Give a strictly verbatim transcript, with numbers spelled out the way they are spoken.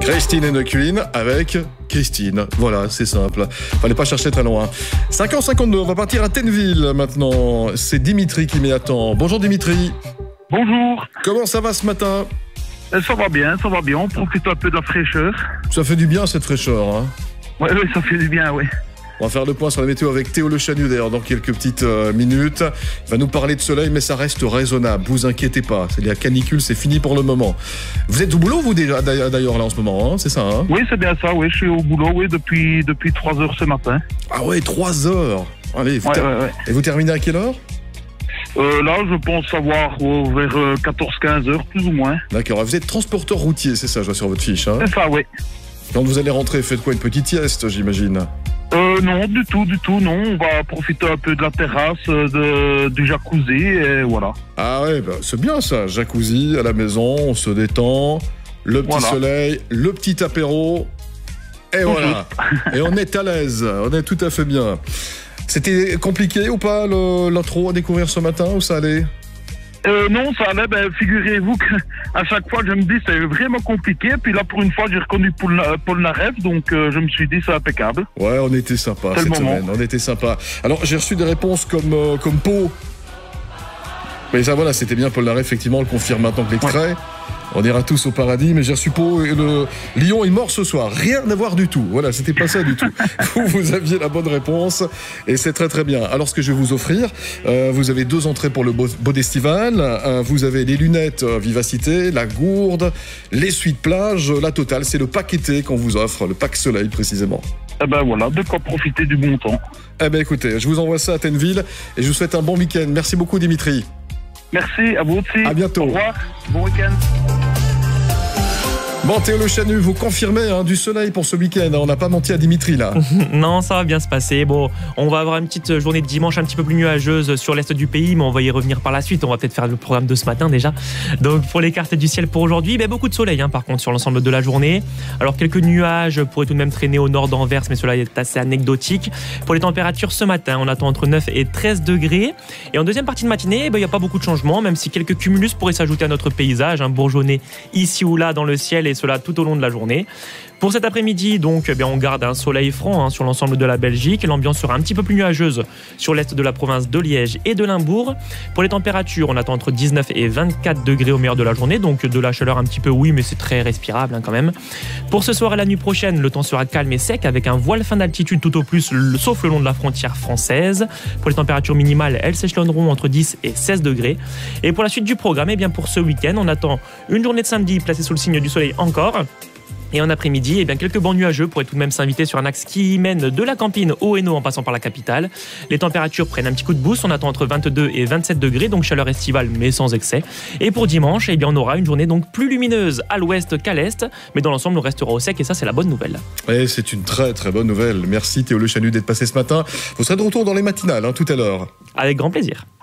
Christine and the Queen avec Christine. Voilà, c'est simple. Fallait pas chercher très loin. cinq heures cinquante-deux, on va partir à Tenneville maintenant. C'est Dimitri qui m'y attend. Bonjour Dimitri. Bonjour. Comment ça va ce matin ? Ça va bien, ça va bien. On profite un peu de la fraîcheur. Ça fait du bien cette fraîcheur, hein ? Oui, oui, ça fait du bien, oui. On va faire le point sur la météo avec Théo Le Chanu d'ailleurs dans quelques petites euh, minutes. Il va nous parler de soleil, mais ça reste raisonnable. Vous inquiétez pas. C'est la canicule, c'est fini pour le moment. Vous êtes au boulot vous déjà d'ailleurs là en ce moment, hein, c'est ça hein ? Oui, c'est bien ça. Oui, je suis au boulot, oui, depuis depuis trois heures ce matin. Ah ouais, trois heures. Allez, vous ouais, ter... ouais, ouais. Et vous terminez à quelle heure ? Euh, là, je pense savoir euh, vers euh, quatorze quinze heures, plus ou moins. D'accord. Vous êtes transporteur routier, c'est ça, je vois sur votre fiche. Hein ? C'est ça, oui. Quand vous allez rentrer, faites quoi ? Une petite sieste, j'imagine ? Euh, non, du tout, du tout, non. On va profiter un peu de la terrasse, de, du jacuzzi, et voilà. Ah ouais, bah, c'est bien ça. Jacuzzi à la maison, on se détend, le petit voilà. soleil, le petit apéro, et voilà. Et on est à l'aise, on est tout à fait bien. C'était compliqué ou pas le, l'intro à découvrir ce matin, ou ça allait ? Euh, non, ça allait. Ben, figurez-vous qu'à chaque fois, je me dis c'est vraiment compliqué. Puis là, pour une fois, j'ai reconnu Paul, Paul Naref, donc euh, je me suis dit c'est impeccable. Ouais, on était sympa c'est cette semaine. On était sympa. Alors, j'ai reçu des réponses comme euh, comme Pau. Mais ça, voilà, c'était bien Paul Naref. Effectivement, on le confirme maintenant que l'extrait. Ouais. On ira tous au paradis, mais j'ai reçu Pau et le lion est mort ce soir. Rien à voir du tout. Voilà, c'était pas ça du tout. vous, vous aviez la bonne réponse et c'est très très bien. Alors, ce que je vais vous offrir, euh, vous avez deux entrées pour le Bodestival. Euh, vous avez les lunettes euh, Vivacité, la gourde, l'essuie de plage, la totale. C'est le pack été qu'on vous offre, le pack soleil précisément. Eh ben voilà, de quoi profiter du bon temps. Eh ben écoutez, je vous envoie ça à Tenneville et je vous souhaite un bon week-end. Merci beaucoup Dimitri. Merci, à vous aussi. À bientôt. Au revoir, bon week-end. Bon, Théo Le Chanu, vous confirmez hein, du soleil pour ce week-end. On n'a pas menti à Dimitri, là. Non, ça va bien se passer. Bon, on va avoir une petite journée de dimanche un petit peu plus nuageuse sur l'est du pays, mais on va y revenir par la suite. On va peut-être faire le programme de ce matin déjà. Donc, pour les cartes du ciel pour aujourd'hui, ben, beaucoup de soleil, hein, par contre, sur l'ensemble de la journée. Alors, quelques nuages pourraient tout de même traîner au nord d'Anvers, mais cela est assez anecdotique. Pour les températures ce matin, on attend entre neuf et treize degrés. Et en deuxième partie de matinée, ben, il n'y a pas beaucoup de changements, même si quelques cumulus pourraient s'ajouter à notre paysage, hein, bourgeonner ici ou là dans le ciel, et cela tout au long de la journée. Pour cet après-midi, donc, eh bien, on garde un soleil franc hein, sur l'ensemble de la Belgique. L'ambiance sera un petit peu plus nuageuse sur l'est de la province de Liège et de Limbourg. Pour les températures, on attend entre dix-neuf et vingt-quatre degrés au meilleur de la journée. Donc de la chaleur un petit peu, oui, mais c'est très respirable hein, quand même. Pour ce soir et la nuit prochaine, le temps sera calme et sec avec un voile fin d'altitude tout au plus, le, sauf le long de la frontière française. Pour les températures minimales, elles s'échelonneront entre dix et seize degrés. Et pour la suite du programme, eh bien, pour ce week-end, on attend une journée de samedi placée sous le signe du soleil encore. Et en après-midi, eh bien, quelques bancs nuageux pourraient tout de même s'inviter sur un axe qui mène de la Campine au Hainaut en passant par la capitale. Les températures prennent un petit coup de boost, on attend entre vingt-deux et vingt-sept degrés, donc chaleur estivale mais sans excès. Et pour dimanche, eh bien, on aura une journée donc plus lumineuse à l'ouest qu'à l'est, mais dans l'ensemble on restera au sec et ça c'est la bonne nouvelle. Et c'est une très très bonne nouvelle. Merci Théo Le Chanu d'être passé ce matin. Vous serez de retour dans les matinales hein, tout à l'heure. Avec grand plaisir.